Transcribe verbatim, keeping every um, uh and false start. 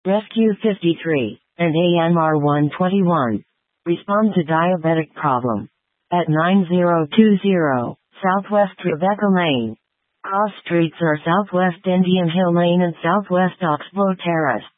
Rescue fifty-three, and A M R one twenty-one. Respond to diabetic problem. At nine zero two zero, Southwest Rebecca Lane. Cross streets are Southwest Indian Hill Lane and Southwest Oxbow Terrace.